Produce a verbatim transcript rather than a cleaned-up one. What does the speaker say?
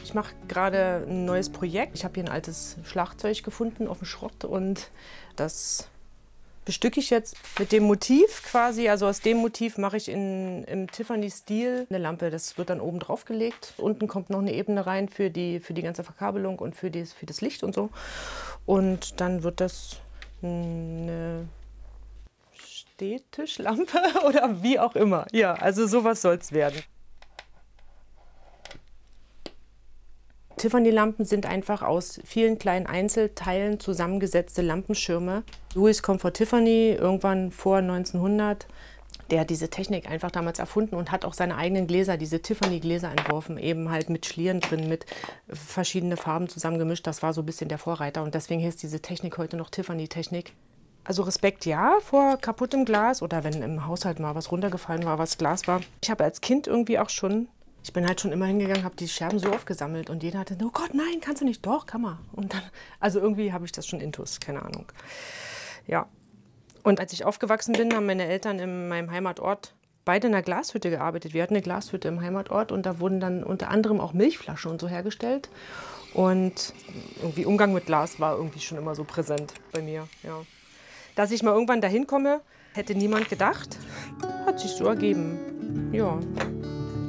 Ich mache gerade ein neues Projekt. Ich habe hier ein altes Schlagzeug gefunden auf dem Schrott und das bestücke ich jetzt mit dem Motiv quasi. Also aus dem Motiv mache ich in, im Tiffany-Stil eine Lampe. Das wird dann oben drauf gelegt. Unten kommt noch eine Ebene rein für die, für die ganze Verkabelung und für, die, für das Licht und so. Und dann wird das eine Stehtischlampe oder wie auch immer. Ja, also sowas soll es werden. Tiffany-Lampen sind einfach aus vielen kleinen Einzelteilen zusammengesetzte Lampenschirme. Louis kommt von Tiffany, irgendwann vor neunzehnhundert. Der hat diese Technik einfach damals erfunden und hat auch seine eigenen Gläser, diese Tiffany-Gläser entworfen, eben halt mit Schlieren drin, mit verschiedenen Farben zusammengemischt. Das war so ein bisschen der Vorreiter und deswegen heißt diese Technik heute noch Tiffany-Technik. Also Respekt ja vor kaputtem Glas oder wenn im Haushalt mal was runtergefallen war, was Glas war. Ich habe als Kind irgendwie auch schon Ich bin halt schon immer hingegangen, habe die Scherben so aufgesammelt und jeder hatte, oh Gott, nein, kannst du nicht, doch, kann man. Und dann, also irgendwie habe ich das schon intus, keine Ahnung. Ja. Und als ich aufgewachsen bin, haben meine Eltern in meinem Heimatort beide in einer Glashütte gearbeitet. Wir hatten eine Glashütte im Heimatort und da wurden dann unter anderem auch Milchflaschen und so hergestellt. Und irgendwie Umgang mit Glas war irgendwie schon immer so präsent bei mir, ja. Dass ich mal irgendwann dahin komme, hätte niemand gedacht, hat sich so ergeben, ja.